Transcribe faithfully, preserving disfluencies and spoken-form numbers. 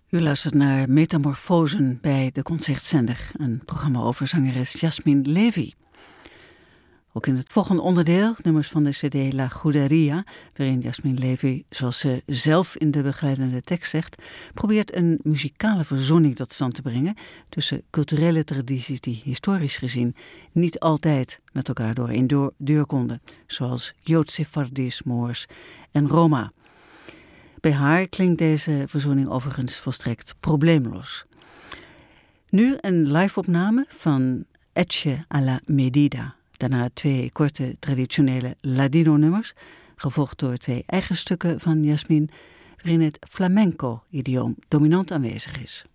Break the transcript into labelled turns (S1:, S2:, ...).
S1: U luistert naar Metamorfosen bij de Concertzender, een programma over zangeres Yasmine Levy. Ook in het volgende onderdeel, nummers van de cd La Juderia, waarin Yasmine Levy, zoals ze zelf in de begeleidende tekst zegt, probeert een muzikale verzoening tot stand te brengen tussen culturele tradities die historisch gezien niet altijd met elkaar door één deur konden, zoals Joods-Sephardisch, Moors en Roma. Bij haar klinkt deze verzoening overigens volstrekt probleemloos. Nu een live-opname van Etche a la Medida. Daarna twee korte traditionele Ladino-nummers, gevolgd door twee eigen stukken van Yasmine, waarin het flamenco-idioom dominant aanwezig is.